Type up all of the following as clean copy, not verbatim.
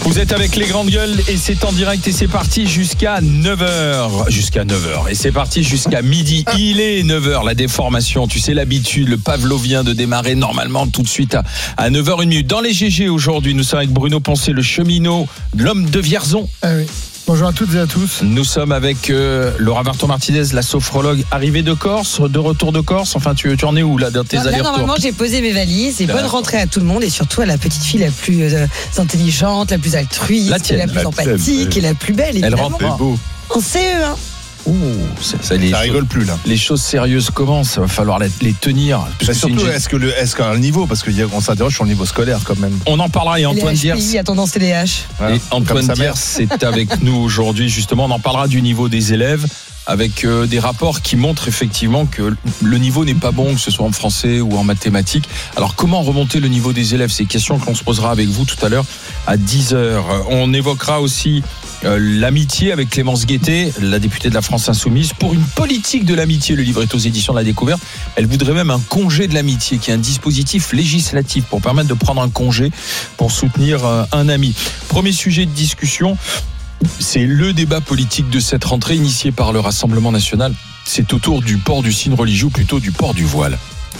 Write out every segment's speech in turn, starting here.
Vous êtes avec les grandes gueules et c'est en direct et c'est parti jusqu'à 9h. Jusqu'à 9h. Et c'est parti jusqu'à midi. Il est 9h, la déformation. Tu sais l'habitude, le pavlovien de démarrer normalement tout de suite à 9h01. Dans les GG aujourd'hui, nous sommes avec Bruno Poncet, le cheminot, l'homme de Vierzon. Ah oui. Bonjour à toutes et à tous. Nous sommes avec Laura Varton-Martinez, la sophrologue, arrivée de Corse, de retour de Corse. Enfin, tu en es où là dans tes allers-retours ? Normalement, j'ai posé mes valises et bonne rentrée à tout le monde et surtout à la petite fille la plus intelligente, la plus altruiste, la plus empathique et la plus belle. Elle évidemment. rentre beau. En CE1. Ça rigole plus là. Les choses sérieuses commencent, il va falloir les tenir. Surtout, est-ce qu'à un niveau, parce qu'on s'interroge sur le niveau scolaire quand même. On en parlera et Antoine Diers. à tendance TDH. Voilà, et Antoine Diers c'est avec nous aujourd'hui justement. On en parlera du niveau des élèves avec des rapports qui montrent effectivement que le niveau n'est pas bon, que ce soit en français ou en mathématiques. Alors comment remonter le niveau des élèves ? C'est une question qu'on se posera avec vous tout à l'heure à 10h. On évoquera aussi l'amitié avec Clémence Guettet, la députée de la France Insoumise, pour une politique de l'amitié. Le livre est aux éditions de La Découverte. Elle voudrait même un congé de l'amitié, qui est un dispositif législatif pour permettre de prendre un congé pour soutenir un ami. Premier sujet de discussion, c'est le débat politique de cette rentrée initié par le Rassemblement national. C'est autour du port du signe religieux, ou plutôt du port du voile.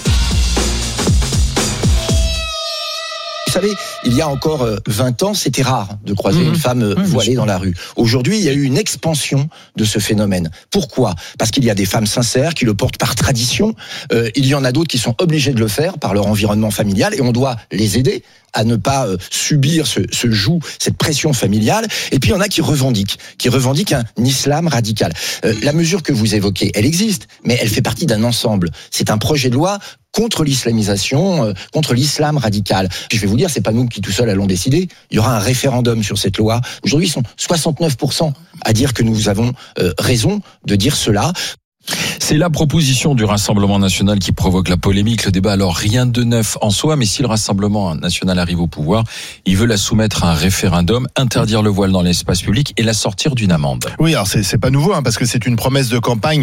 Vous savez, il y a encore 20 ans, c'était rare de croiser une femme voilée dans la rue. Aujourd'hui, il y a eu une expansion de ce phénomène. Pourquoi ? Parce qu'il y a des femmes sincères qui le portent par tradition. Il y en a d'autres qui sont obligées de le faire par leur environnement familial et on doit les aider à ne pas subir ce joug, cette pression familiale. Et puis il y en a qui revendiquent un islam radical. La mesure que vous évoquez, elle existe, mais elle fait partie d'un ensemble. C'est un projet de loi contre l'islamisation, contre l'islam radical. Je vais vous dire, c'est pas nous qui tout seuls allons décider. Il y aura un référendum sur cette loi. Aujourd'hui, ils sont 69% à dire que nous avons raison de dire cela. C'est la proposition du Rassemblement national qui provoque la polémique, le débat. Alors rien de neuf en soi, mais si le Rassemblement national arrive au pouvoir, il veut la soumettre à un référendum, interdire le voile dans l'espace public et la sortir d'une amende. Oui, alors c'est pas nouveau, parce que c'est une promesse de campagne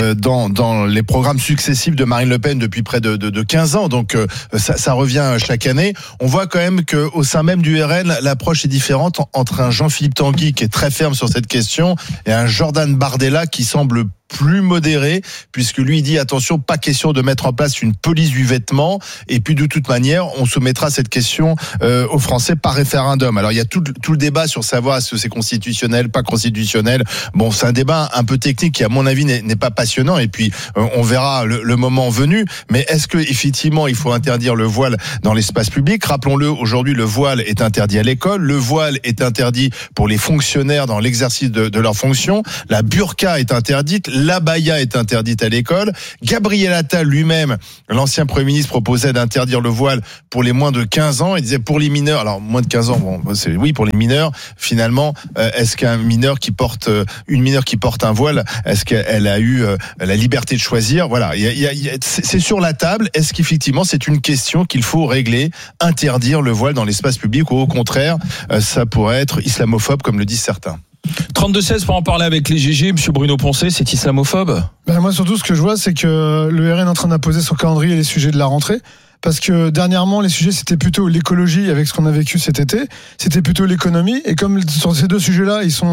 dans les programmes successifs de Marine Le Pen depuis près de 15 ans. Donc ça revient chaque année. On voit quand même qu'au sein même du RN, l'approche est différente entre un Jean-Philippe Tanguy qui est très ferme sur cette question et un Jordan Bardella qui semble plus modéré, puisque lui dit attention, pas question de mettre en place une police du vêtement, et puis de toute manière on soumettra cette question aux Français par référendum. Alors il y a tout le débat sur savoir est-ce que c'est constitutionnel, pas constitutionnel. Bon, c'est un débat un peu technique qui à mon avis n'est pas passionnant, et puis on verra le moment venu. Mais est-ce que effectivement il faut interdire le voile dans l'espace public ? Rappelons-le, aujourd'hui le voile est interdit à l'école, le voile est interdit pour les fonctionnaires dans l'exercice de leurs fonctions, la burqa est interdite, l'abaya est interdite à l'école. Gabriel Attal lui-même, l'ancien Premier ministre, proposait d'interdire le voile pour les moins de 15 ans. Il disait pour les mineurs, alors moins de 15 ans, bon, c'est oui pour les mineurs. Finalement, est-ce qu'un mineur qui porte, une mineure qui porte un voile, est-ce qu'elle a eu la liberté de choisir ? Voilà, c'est sur la table. Est-ce qu'effectivement c'est une question qu'il faut régler, interdire le voile dans l'espace public, ou au contraire, ça pourrait être islamophobe comme le disent certains ? 32-16 pour en parler avec les GG. Monsieur Bruno Poncet, c'est islamophobe ? Moi, surtout, ce que je vois, c'est que le RN est en train d'imposer son calendrier les sujets de la rentrée. Parce que dernièrement, les sujets, c'était plutôt l'écologie avec ce qu'on a vécu cet été. C'était plutôt l'économie. Et comme sur ces deux sujets-là, ils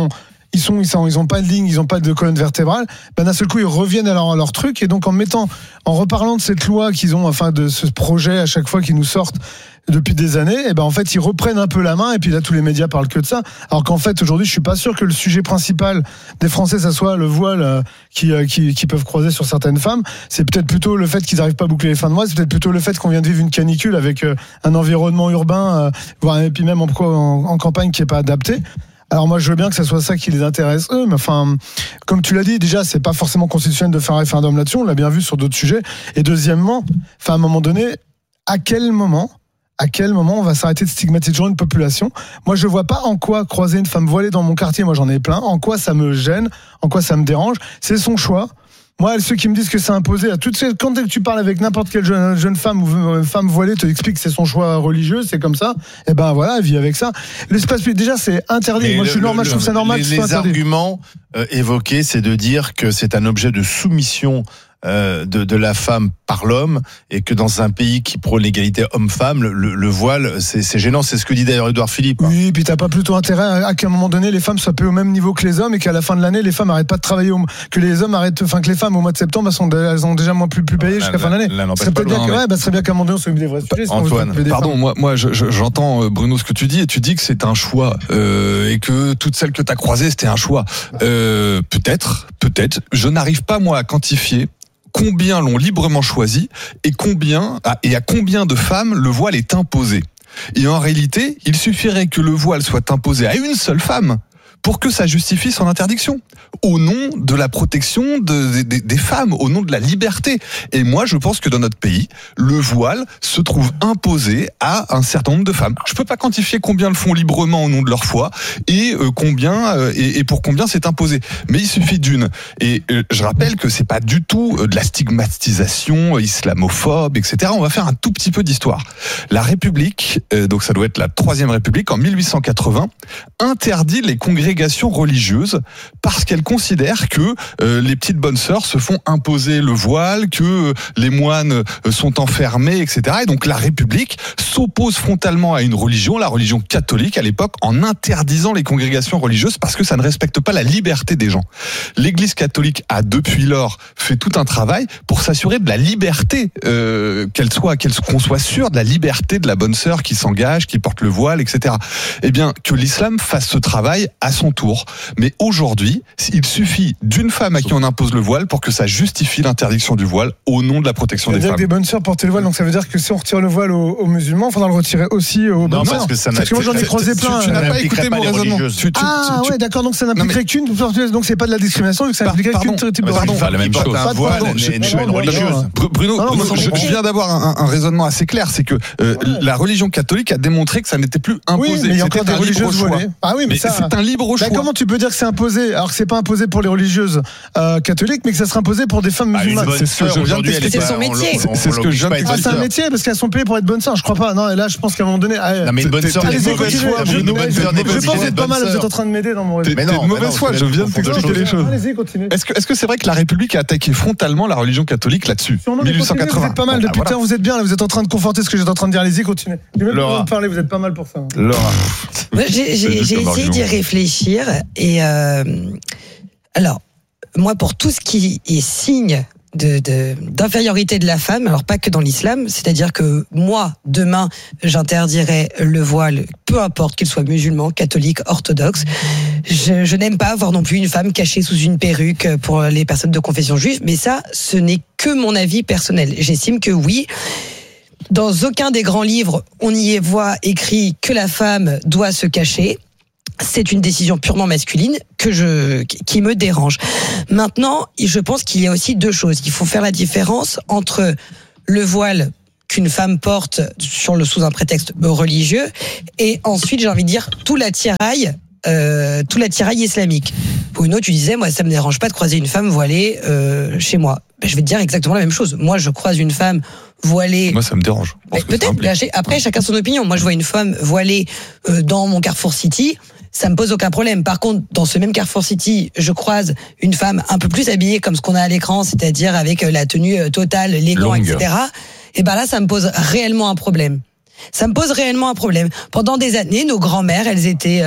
ont pas de ligne, ils ont pas de colonne vertébrale. D'un seul coup, ils reviennent à leur truc. Et donc, en reparlant de cette loi qu'ils ont, enfin, de ce projet à chaque fois qu'ils nous sortent depuis des années, et en fait, ils reprennent un peu la main. Et puis là, tous les médias parlent que de ça. Alors qu'en fait, aujourd'hui, je suis pas sûr que le sujet principal des Français, ça soit le voile qui peuvent croiser sur certaines femmes. C'est peut-être plutôt le fait qu'ils n'arrivent pas à boucler les fins de mois. C'est peut-être plutôt le fait qu'on vient de vivre une canicule avec un environnement urbain, et puis même en campagne qui est pas adapté. Alors moi je veux bien que ça soit ça qui les intéresse eux, mais enfin comme tu l'as dit déjà c'est pas forcément constitutionnel de faire un référendum là-dessus, on l'a bien vu sur d'autres sujets. Et deuxièmement, à un moment donné, à quel moment on va s'arrêter de stigmatiser toujours une population ? Moi je vois pas en quoi croiser une femme voilée dans mon quartier, moi j'en ai plein, en quoi ça me gêne, en quoi ça me dérange, c'est son choix. Moi, ceux qui me disent que c'est imposé à toutes ces... Quand tu parles avec n'importe quelle jeune femme ou femme voilée, te explique que c'est son choix religieux, c'est comme ça. Et voilà, elle vit avec ça. L'espace public, déjà, c'est interdit. Moi, je trouve ça normal. Les arguments évoqués, c'est de dire que c'est un objet de soumission de la femme par l'homme, et que dans un pays qui prône l'égalité homme-femme, le voile, c'est gênant. C'est ce que dit d'ailleurs Édouard Philippe. Oui, et puis t'as pas plutôt intérêt à qu'à un moment donné les femmes soient payées au même niveau que les hommes, et qu'à la fin de l'année les femmes arrêtent pas de travailler, que les hommes arrêtent, enfin que les femmes au mois de septembre elles ont déjà moins plus payées jusqu'à la fin de l'année. Ce serait bien qu'à un moment donné on se met des vrais sujets. Antoine, pardon, moi j'entends Bruno ce que tu dis, et tu dis que c'est un choix, et que toutes celles que t'as croisées c'était un choix. Peut-être, je n'arrive pas moi à quantifier combien l'ont librement choisi et à combien de femmes le voile est imposé. Et en réalité, il suffirait que le voile soit imposé à une seule femme pour que ça justifie son interdiction, au nom de la protection des femmes, au nom de la liberté. Et moi, je pense que dans notre pays, le voile se trouve imposé à un certain nombre de femmes. Je peux pas quantifier combien le font librement au nom de leur foi, et pour combien c'est imposé. Mais il suffit d'une. Et je rappelle que c'est pas du tout de la stigmatisation islamophobe, etc. On va faire un tout petit peu d'histoire. La République, donc ça doit être la Troisième République, en 1880, interdit les congrégations religieuses parce qu'elle considère que les petites bonnes sœurs se font imposer le voile, que les moines sont enfermés, etc. Et donc la République s'oppose frontalement à une religion, la religion catholique à l'époque, en interdisant les congrégations religieuses parce que ça ne respecte pas la liberté des gens. L'Église catholique a depuis lors fait tout un travail pour s'assurer de la liberté, qu'on soit sûr de la liberté de la bonne sœur qui s'engage, qui porte le voile, etc. Eh bien, que l'islam fasse ce travail à son tour. Mais aujourd'hui, il suffit d'une femme à qui on impose le voile pour que ça justifie l'interdiction du voile au nom de la protection des femmes. Des bonnes sœurs portaient le voile, donc ça veut dire que si on retire le voile aux musulmans, il faudra le retirer aussi aux bonnes sœurs. Parce que moi j'en ai croisé plein. Tu n'as pas écouté mon raisonnement. Ouais, d'accord, donc ça n'impliquerait qu'une, donc c'est pas de la discrimination, donc ça n'impliquerait qu'une type de religion. Pas la même chose. Un voile n'est pas une religieuse. Bruno, je viens d'avoir un raisonnement assez clair, c'est que la religion catholique a démontré que ça n'était plus imposé. Oui, mais il y a encore des religieuses voilées. Ah oui, mais ça, c'est un libre choix. Comment tu peux dire que c'est imposé alors que c'est pas imposé pour les religieuses catholiques, mais que ça serait imposé pour des femmes musulmanes? C'est ce que je viens de dire. C'est son métier. C'est ce que je viens de dire. C'est un métier parce qu'elles sont payées pour être bonnes sœurs. Je crois pas. Non, et là, je pense qu'à un moment donné. Non, mais une bonne sœur, je pense que vous êtes pas mal. Vous êtes en train de m'aider dans mon raisonnement. Mais non, mauvaise foi. Je viens de t'expliquer les choses. Allez-y, continuez. Est-ce que c'est vrai que la République a attaqué frontalement la religion catholique là-dessus? 1880. Vous êtes pas mal depuis tard. Vous êtes bien là. Vous êtes en train de conforter ce que j'étais en train de dire. Allez-y, continuez. J'ai même pas besoin de parler. Vous êtes pas mal pour ça. Laura. J'ai essayé d'y réfléchir et alors moi pour tout ce qui est signe d'infériorité de la femme, alors pas que dans l'islam, c'est-à-dire que moi demain j'interdirais le voile, peu importe qu'il soit musulman, catholique, orthodoxe. Je n'aime pas voir non plus une femme cachée sous une perruque pour les personnes de confession juive, mais ça, ce n'est que mon avis personnel. J'estime que oui. Dans aucun des grands livres, on y voit écrit que la femme doit se cacher. C'est une décision purement masculine qui me dérange. Maintenant, je pense qu'il y a aussi deux choses. Il faut faire la différence entre le voile qu'une femme porte sous un prétexte religieux et ensuite, j'ai envie de dire, tout l'attirail islamique. Bruno, tu disais, moi, ça me dérange pas de croiser une femme voilée chez moi. Je vais te dire exactement la même chose. Moi, je croise une femme voilée. Moi, ça me dérange. Peut-être. Après, chacun son opinion. Moi, je vois une femme voilée dans mon Carrefour City. Ça me pose aucun problème. Par contre, dans ce même Carrefour City, je croise une femme un peu plus habillée comme ce qu'on a à l'écran, c'est-à-dire avec la tenue totale, les gants, etc. Et ben là, ça me pose réellement un problème. Ça me pose réellement un problème. Pendant des années, nos grand-mères, elles étaient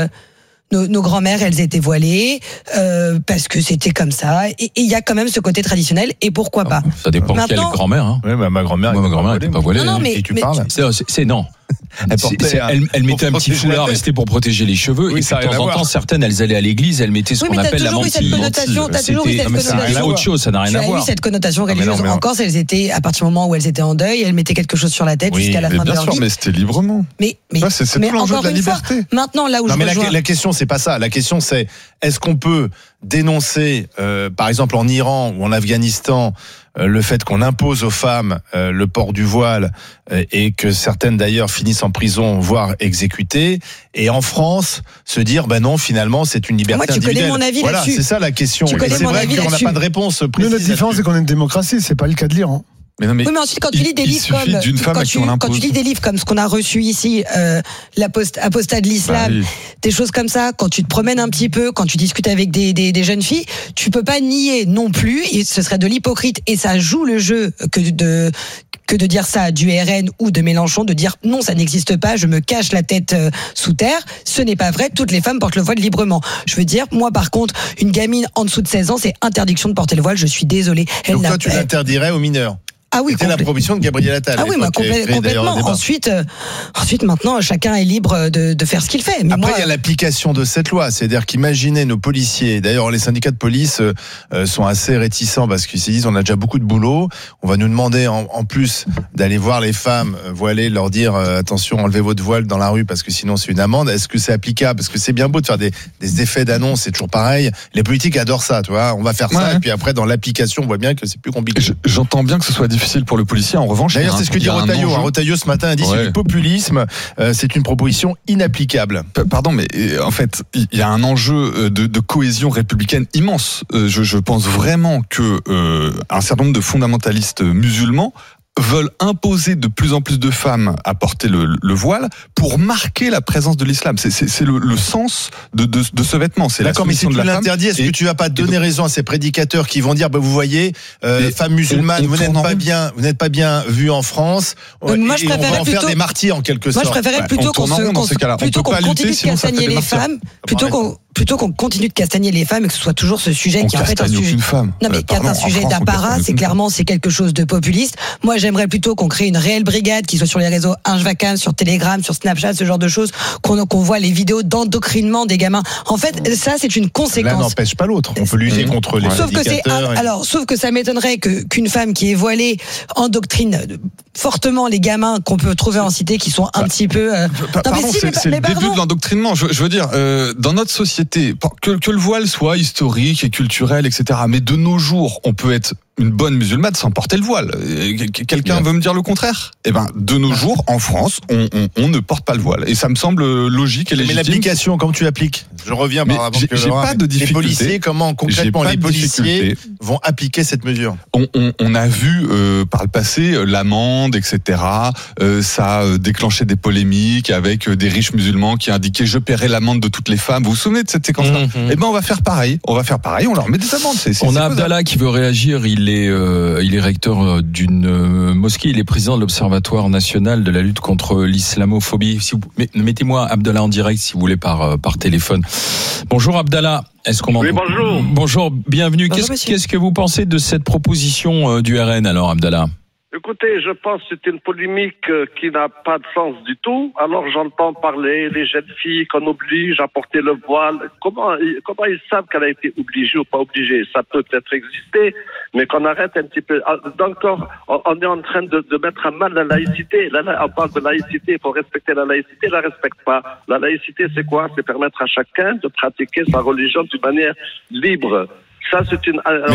voilées parce que c'était comme ça. Et il y a quand même ce côté traditionnel. Et pourquoi pas? Ça dépend de quelle grand-mère. Hein. Oui, ma grand-mère n'était pas voilée. Non, mais, et tu parles. C'est non. Elle mettait un petit foulard, c'était pour protéger les cheveux. Oui, et de temps en temps, certaines, elles allaient à l'église, elles mettaient ce qu'on appelle la mantille. T'as toujours eu cette connotation. C'est autre chose, ça n'a rien à voir. Tu as eu cette connotation religieuse. En Corse, elles étaient, à partir du moment où elles étaient en deuil, elles mettaient quelque chose sur la tête jusqu'à la fin de leur vie. Bien sûr, mais c'était librement. Mais c'est tout l'enjeu de la liberté. Maintenant, là où je rejoins. La question, c'est pas ça. La question, c'est est-ce qu'on peut dénoncer, par exemple en Iran ou en Afghanistan, le fait qu'on impose aux femmes le port du voile et que certaines d'ailleurs finissent en prison, voire exécutées, et en France se dire ben non, finalement c'est une liberté individuelle. Moi, tu connais mon avis voilà, là-dessus. C'est ça la question. Et c'est vrai qu'on n'a pas de réponse précise. Nous, notre différence, c'est qu'on est une démocratie, c'est pas le cas de l'Iran. Mais non, mais oui, mais ensuite, quand tu lis des livres comme quand tu lis des livres comme ce qu'on a reçu ici, l'apostat de l'islam, des choses comme ça, quand tu te promènes un petit peu, quand tu discutes avec des jeunes filles, tu peux pas nier non plus, et ce serait de l'hypocrite, et ça joue le jeu que de dire ça du RN ou de Mélenchon, de dire non, ça n'existe pas, je me cache la tête sous terre. Ce n'est pas vrai, toutes les femmes portent le voile librement. Je veux dire, moi par contre, une gamine en dessous de 16 ans, c'est interdiction de porter le voile, je suis désolée. Donc toi, tu l'interdirais aux mineurs? Ah oui, c'était la proposition de Gabriel Attal. Ah oui, complètement. Ensuite, maintenant, chacun est libre de faire ce qu'il fait. Mais après, il y a l'application de cette loi. C'est-à-dire qu'imaginez nos policiers. D'ailleurs, les syndicats de police sont assez réticents parce qu'ils se disent on a déjà beaucoup de boulot. On va nous demander en plus d'aller voir les femmes voilées, leur dire attention, enlevez votre voile dans la rue parce que sinon c'est une amende. Est-ce que c'est applicable? Parce que c'est bien beau de faire des effets d'annonce, c'est toujours pareil. Les politiques adorent ça, tu vois. On va faire ça et puis après dans l'application, on voit bien que c'est plus compliqué. J'entends bien que ce soit difficile pour le policier. En revanche, d'ailleurs, c'est ce que dit Retailleau. Retailleau ce matin a dit c'est du populisme. C'est une proposition inapplicable. Pardon, mais en fait, il y a un enjeu de cohésion républicaine immense. Je pense vraiment que un certain nombre de fondamentalistes musulmans veulent imposer de plus en plus de femmes à porter le voile pour marquer la présence de l'islam. C'est le sens de ce vêtement. C'est d'accord, mais si tu l'interdis, est-ce que tu vas pas donner raison à ces prédicateurs qui vont dire vous voyez, femmes musulmanes, vous n'êtes pas bien vues en France, et on va en faire des martyrs en quelque sorte. Moi, je préférais plutôt qu'on continue de castagner les femmes, plutôt qu'on continue de castagner les femmes et que ce soit toujours ce sujet qui est en fait un sujet. Non mais qui est un sujet d'apparat, c'est quelque chose de populiste. Moi, j'aimerais plutôt qu'on crée une réelle brigade qui soit sur les réseaux Inchvacam, sur Telegram, sur Snapchat, ce genre de choses, qu'on voit les vidéos d'endoctrinement des gamins. En fait, ça, c'est une conséquence. L'un n'empêche pas l'autre. On peut lutter contre les prédicateurs. Sauf que ça m'étonnerait qu'une femme qui est voilée endoctrine fortement les gamins qu'on peut trouver en cité qui sont un petit peu. C'est le début de l'endoctrinement. Je veux dire, dans notre société, que le voile soit historique et culturel, etc. Mais de nos jours, on peut être une bonne musulmane sans porter le voile. Quelqu'un veut me dire le contraire? Eh ben, de nos jours, en France, on ne porte pas le voile. Et ça me semble logique et légitime. Mais l'application, comment tu l'appliques? Je reviens par rapport j'ai pas de difficulté. Les policiers, comment concrètement les policiers vont appliquer cette mesure? On a vu par le passé l'amende, etc. Ça a déclenché des polémiques avec des riches musulmans qui indiquaient je paierai l'amende de toutes les femmes. Vous vous souvenez de cette séquence-là? Eh ben, on va faire pareil. On leur met des amendes. On a Abdallah qui veut réagir. Il est recteur d'une mosquée. Il est président de l'Observatoire national de la lutte contre l'islamophobie. Mettez-moi Abdallah en direct si vous voulez par téléphone. Bonjour Abdallah. Est-ce qu'on Oui, bonjour. Bonjour, bienvenue. Qu'est-ce que vous pensez de cette proposition du RN alors, Abdallah? Écoutez, je pense que c'est une polémique qui n'a pas de sens du tout. Alors j'entends parler les jeunes filles qu'on oblige à porter le voile. Comment ils savent qu'elle a été obligée ou pas obligée? Ça peut peut-être exister, mais qu'on arrête un petit peu. Encore, on est en train de mettre à mal la laïcité. Là, on parle de laïcité, il faut respecter la laïcité, la respecte pas. La laïcité, c'est quoi? C'est permettre à chacun de pratiquer sa religion d'une manière libre. Ça, c'est une. Mais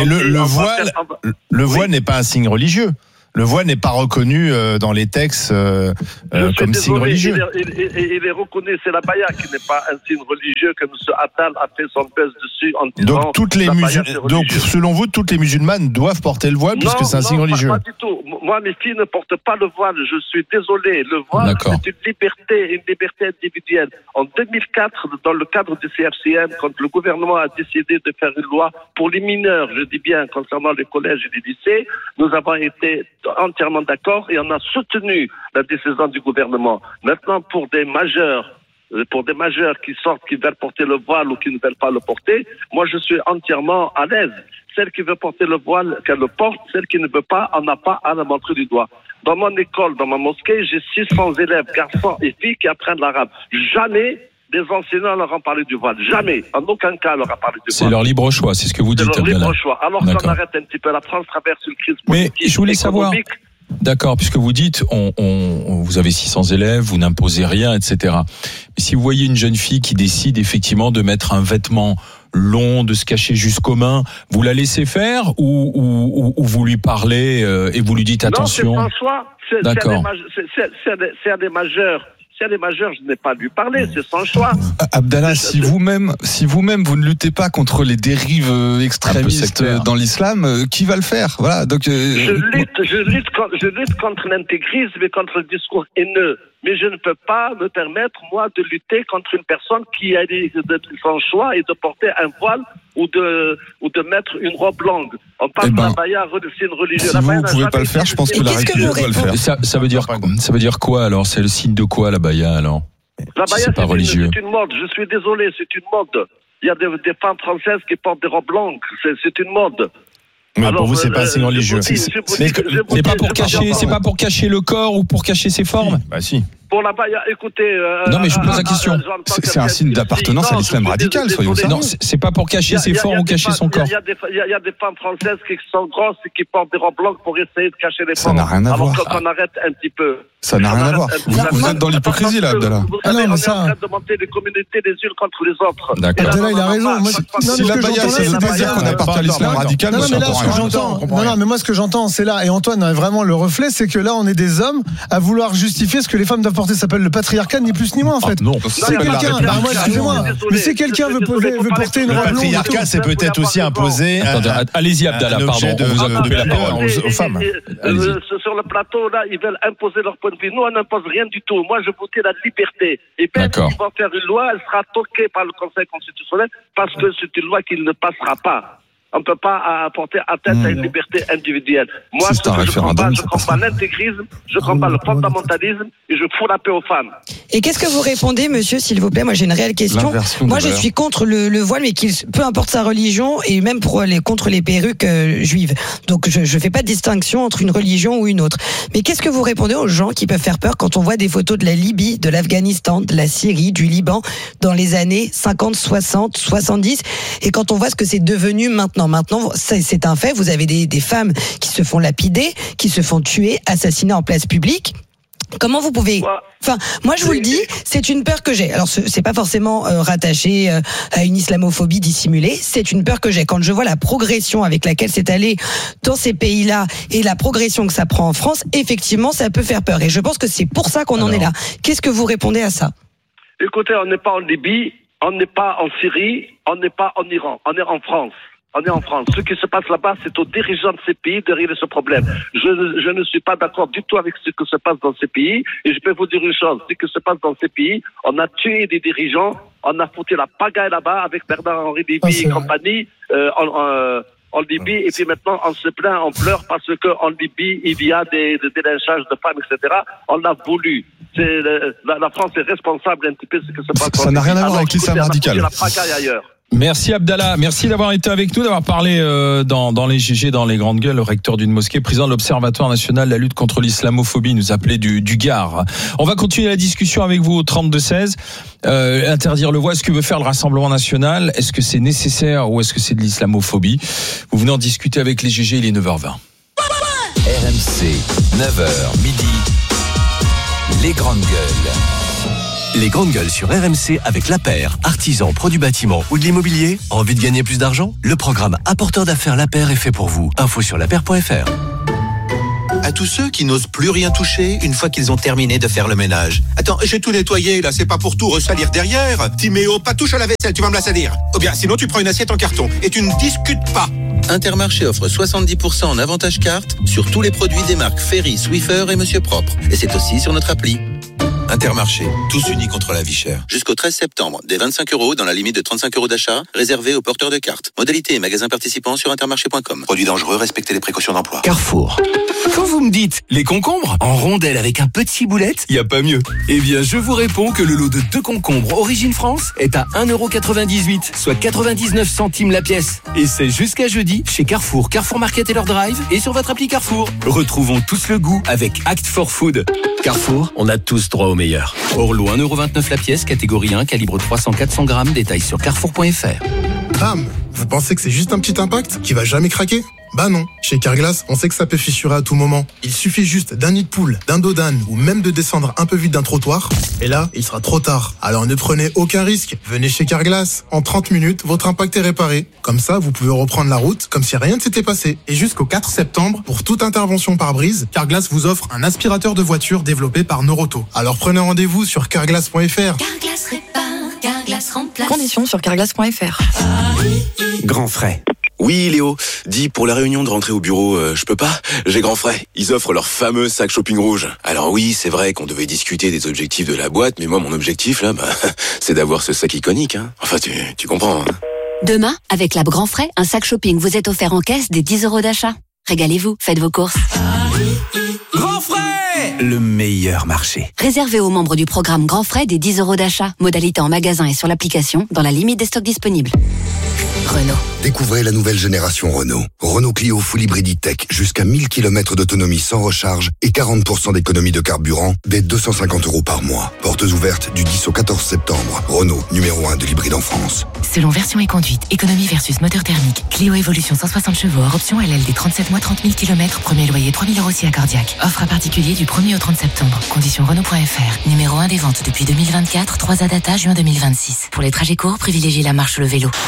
le voile n'est pas un signe religieux. Le voile n'est pas reconnu dans les textes comme signe religieux. Il est reconnu, c'est la baya qui n'est pas un signe religieux que M. Attal a fait son buzz dessus en disant. Donc selon vous, toutes les musulmanes doivent porter le voile puisque c'est un signe religieux. Pas du tout. Moi, mes filles ne portent pas le voile. Je suis désolé. Le voile, c'est une liberté individuelle. En 2004, dans le cadre du CFCM, quand le gouvernement a décidé de faire une loi pour les mineurs, je dis bien concernant les collèges et les lycées, nous avons été entièrement d'accord et on a soutenu la décision du gouvernement. Maintenant, pour des majeurs qui sortent, qui veulent porter le voile ou qui ne veulent pas le porter, moi je suis entièrement à l'aise. Celle qui veut porter le voile, qu'elle le porte. Celle qui ne veut pas, on n'a pas à la montrer du doigt. Dans mon école, dans ma mosquée, j'ai 600 élèves, garçons et filles qui apprennent l'arabe. Jamais des enseignants leur ont parlé du voile. Jamais. En aucun cas leur a parlé du voile. C'est leur libre choix, c'est ce que vous dites. C'est leur libre choix. Alors qu'on arrête un petit peu. La France traverse une crise politique. Mais je voulais savoir. D'accord, puisque vous dites, vous avez 600 élèves, vous n'imposez rien, etc. Mais si vous voyez une jeune fille qui décide effectivement de mettre un vêtement long, de se cacher jusqu'aux mains, vous la laissez faire ou vous lui parlez et vous lui dites attention? Non, c'est son choix. D'accord. C'est à des majeurs. Si elle est majeure, je n'ai pas à lui parler, c'est son choix. Abdallah, si vous-même vous ne luttez pas contre les dérives extrémistes dans l'islam, qui va le faire? Voilà. Donc je lutte contre l'intégrisme et contre le discours haineux. mais je ne peux pas me permettre, moi, de lutter contre une personne qui a son choix et de porter un voile ou de mettre une robe longue. On parle de la baya, c'est une religion. Si vous ne pouvez pas le faire, je pense que la République doit le faire. Ça veut dire quoi alors? C'est le signe de quoi la baya alors? La baya, c'est pas religieux. C'est une mode. Je suis désolé, c'est une mode. Il y a des femmes françaises qui portent des robes longues. C'est une mode. Mais alors, pour vous, c'est pas un signe religieux. C'est pas pour cacher le corps ou pour cacher ses formes? Bah si. Pour la baya, écoutez. Non, mais je pose la question. C'est un signe d'appartenance à l'islam radical, soyons sérieux. Non, c'est pas pour cacher ses formes ou cacher son corps. Il y a des femmes françaises qui sont grosses et qui portent des robes longues pour essayer de cacher les formes. Ça n'a rien à voir. Alors qu'on arrête un petit peu. Ça n'a rien à voir. Vous êtes dans l'hypocrisie là, Abdallah. On est en train de monter les communautés les unes contre les autres. D'accord. Abdallah, il a raison. Si la baya, c'est le dire qu'on appartient à l'islam radical, non, mais là, ce que j'entends, non, mais moi, ce que j'entends, c'est là. Et Antoine a vraiment le reflet, c'est que là, on est des hommes à vouloir justifier ce que les femmes doivent porter. Ça s'appelle le patriarcat, ni plus ni moins, en fait. Non, c'est quelqu'un. Moi, excusez-moi. Mais si quelqu'un veut porter une robe longue. Le patriarcat, c'est peut-être aussi imposer. Allez-y, Abdallah, pardon. On vous a coupé la parole aux femmes. Sur le plateau, là, ils veulent imposer leur point de vue. Nous, on n'impose rien du tout. Moi, je votais la liberté. Et même s'ils vont faire une loi, elle sera toquée par le Conseil constitutionnel parce que c'est une loi qui ne passera pas. On ne peut pas apporter atteinte à une liberté individuelle. Moi, je ne comprends pas l'intégrisme, je ne comprends pas le fondamentalisme et je fous la paix aux femmes. Et qu'est-ce que vous répondez, monsieur, s'il vous plaît? Moi, j'ai une réelle question. Moi, je suis contre le voile, mais peu importe sa religion, et même contre les perruques juives. Donc, je ne fais pas de distinction entre une religion ou une autre. Mais qu'est-ce que vous répondez aux gens qui peuvent faire peur quand on voit des photos de la Libye, de l'Afghanistan, de la Syrie, du Liban, dans les années 50, 60, 70, et quand on voit ce que c'est devenu maintenant? Maintenant, c'est un fait. Vous avez des femmes qui se font lapider, qui se font tuer, assassiner en place publique. Comment vous pouvez... Enfin, moi je vous le dis, c'est une peur que j'ai. Alors c'est pas forcément rattaché à une islamophobie dissimulée, c'est une peur que j'ai. Quand je vois la progression avec laquelle c'est allé dans ces pays-là et la progression que ça prend en France, effectivement ça peut faire peur. Et je pense que c'est pour ça qu'on en est là. Qu'est-ce que vous répondez à ça? Écoutez, on n'est pas en Libye, on n'est pas en Syrie, on n'est pas en Iran, on est en France. On est en France. Ce qui se passe là-bas, c'est aux dirigeants de ces pays de régler ce problème. Je ne suis pas d'accord du tout avec ce qui se passe dans ces pays. Et je peux vous dire une chose. Ce qui se passe dans ces pays, on a tué des dirigeants, on a foutu la pagaille là-bas avec Bernard-Henri Lévy et compagnie en Libye. Et puis maintenant, on se plaint, on pleure parce qu'en Libye, il y a des lynchages de femmes, etc. On l'a voulu. La France est responsable un petit peu de ce qui se passe. Ça n'a rien à voir avec l'islam radical. La pagaille ailleurs. Merci Abdallah, merci d'avoir été avec nous, d'avoir parlé dans les GG, dans les grandes gueules. Le recteur d'une mosquée, président de l'Observatoire national de la lutte contre l'islamophobie, nous appelait du Gard. On va continuer la discussion avec vous au 32-16. Interdire le voile, ce que veut faire le Rassemblement national, est-ce que c'est nécessaire ou est-ce que c'est de l'islamophobie? Vous venez en discuter avec les GG, il est 9h20. RMC, 9h midi, les grandes gueules. Les grandes gueules sur RMC avec La Paire, artisan, pro du bâtiment ou de l'immobilier. Envie de gagner plus d'argent? Le programme Apporteur d'affaires La Paire est fait pour vous. Info sur lapaire.fr. À tous ceux qui n'osent plus rien toucher une fois qu'ils ont terminé de faire le ménage. Attends, j'ai tout nettoyé là, c'est pas pour tout ressalir derrière. Timéo, pas touche à la vaisselle, tu vas me la salir. Ou bien sinon tu prends une assiette en carton et tu ne discutes pas. Intermarché offre 70% en avantage carte sur tous les produits des marques Ferry, Swiffer et Monsieur Propre. Et c'est aussi sur notre appli. Intermarché, tous unis contre la vie chère. Jusqu'au 13 septembre, des 25 € dans la limite de 35 € d'achat, réservés aux porteurs de cartes. Modalité et magasins participants sur intermarché.com. Produits dangereux, respectez les précautions d'emploi. Carrefour. Quand vous me dites les concombres en rondelles avec un petit boulette, y a pas mieux. Eh bien, je vous réponds que le lot de 2 concombres Origine France est à 1,98 €, soit 99 centimes la pièce. Et c'est jusqu'à jeudi chez Carrefour, Carrefour Market et leur drive et sur votre appli Carrefour. Retrouvons tous le goût avec Act for Food. Carrefour, on a tous droit au meilleur. Orlo 1,29 € la pièce, catégorie 1, calibre 300-400 grammes, détails sur carrefour.fr. Bam! Vous pensez que c'est juste un petit impact qui va jamais craquer? Bah non, chez Carglass, on sait que ça peut fissurer à tout moment. Il suffit juste d'un nid de poule, d'un dos d'âne ou même de descendre un peu vite d'un trottoir. Et là, il sera trop tard. Alors ne prenez aucun risque. Venez chez Carglass. En 30 minutes, votre impact est réparé. Comme ça, vous pouvez reprendre la route comme si rien ne s'était passé. Et jusqu'au 4 septembre, pour toute intervention par brise, Carglass vous offre un aspirateur de voiture développé par Noroto. Alors prenez rendez-vous sur carglass.fr. Carglass répare, Carglass remplace. Conditions sur carglass.fr. Grand frais. Oui, Léo. Dis, pour la réunion de rentrée au bureau, je peux pas. J'ai grand frais. Ils offrent leur fameux sac shopping rouge. Alors oui, c'est vrai qu'on devait discuter des objectifs de la boîte, mais moi, mon objectif, là, c'est d'avoir ce sac iconique, hein. Enfin, tu comprends, hein. Demain, avec Lab Grand Frais, un sac shopping vous est offert en caisse des 10 € d'achat. Régalez-vous, faites vos courses. Grand Frais, le meilleur marché. Réservé aux membres du programme Grand Frais des 10 € d'achat. Modalité en magasin et sur l'application, dans la limite des stocks disponibles. Renault. Découvrez la nouvelle génération Renault. Renault Clio Full Hybrid E-Tech, jusqu'à 1000 km d'autonomie sans recharge et 40% d'économie de carburant dès 250 € par mois. Portes ouvertes du 10 au 14 septembre. Renault, numéro 1 de l'hybride en France. Selon version et conduite, économie versus moteur thermique. Clio Evolution 160 chevaux hors option LLD 37 mois 30 000 km. Premier loyer 3 000 € si à Cardiac. Offre à particulier du 1er au 30 septembre. Conditions Renault.fr. Numéro 1 des ventes depuis 2024, 3 à data juin 2026. Pour les trajets courts, privilégiez la marche ou le vélo.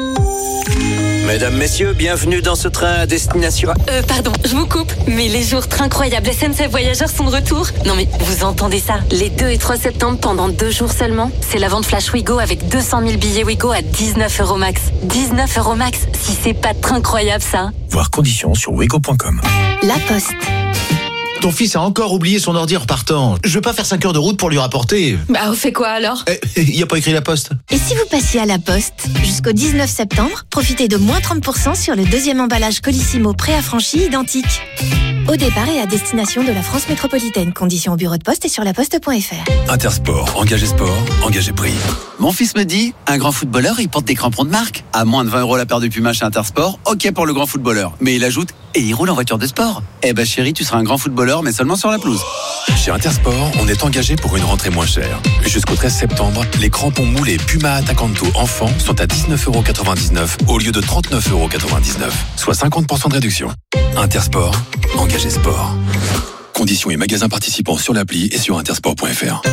Mesdames, messieurs, bienvenue dans ce train à destination... Pardon, je vous coupe, mais les jours incroyables SNCF Voyageurs sont de retour. Non mais, vous entendez ça? Les 2 et 3 septembre, pendant 2 jours seulement, c'est la vente Flash Wigo avec 200 000 billets Wigo à 19 € max. 19 € max, si c'est pas très incroyable ça. Voir conditions sur wigo.com. La Poste. Ton fils a encore oublié son ordi en repartant. Je veux pas faire 5 heures de route pour lui rapporter. Bah, on fait quoi alors? Il y a pas écrit la poste. Et si vous passiez à la Poste? Jusqu'au 19 septembre, profitez de moins 30% sur le deuxième emballage Colissimo préaffranchi identique. Au départ et à destination de la France métropolitaine. Conditions au bureau de poste et sur laposte.fr. Intersport, engagé sport, engagé prix. Mon fils me dit, un grand footballeur, il porte des crampons de marque. À moins de 20 € la paire de Puma chez Intersport, ok pour le grand footballeur. Mais il ajoute, et il roule en voiture de sport. Eh ben chérie, tu seras un grand footballeur, mais seulement sur la pelouse. Chez Intersport, on est engagé pour une rentrée moins chère. Jusqu'au 13 septembre, les crampons moulés Puma Attacanto enfants sont à 19,99 € au lieu de 39,99 €, soit 50% de réduction. Intersport, engagé sport. Conditions et magasins participants sur l'appli et sur intersport.fr.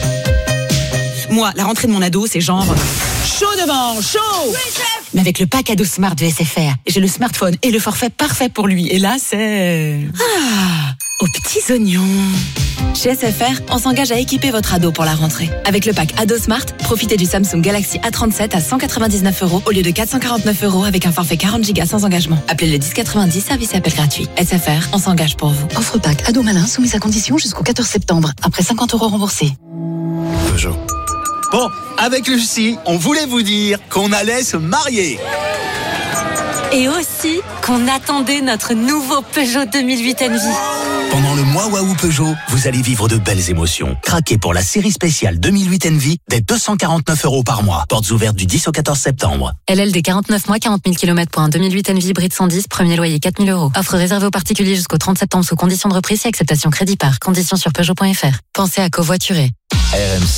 Moi, la rentrée de mon ado, c'est genre chaud devant, chaud. Oui, chef. Mais avec le pack ado Smart de SFR, j'ai le smartphone et le forfait parfait pour lui. Et là, c'est aux petits oignons. Chez SFR, on s'engage à équiper votre ado pour la rentrée. Avec le pack ado Smart, profitez du Samsung Galaxy A37 à 199 € au lieu de 449 € avec un forfait 40 Go sans engagement. Appelez le 1090, service et appel gratuit. SFR, on s'engage pour vous. Offre pack ado malin soumise à condition jusqu'au 14 septembre. Après 50 € remboursés. Peugeot. Bon, avec Lucie, on voulait vous dire qu'on allait se marier. Et aussi qu'on attendait notre nouveau Peugeot 2008 Envy. Pendant le mois Waouh Peugeot, vous allez vivre de belles émotions. Craquez pour la série spéciale 2008 Envy dès 249 € par mois. Portes ouvertes du 10 au 14 septembre. LLD 49 mois, 40 000 km pour un 2008 Envy hybride 110, premier loyer 4 000 €. Offre réservée aux particuliers jusqu'au 30 septembre sous conditions de reprise et acceptation crédit par. Conditions sur Peugeot.fr. Pensez à covoiturer. RMC.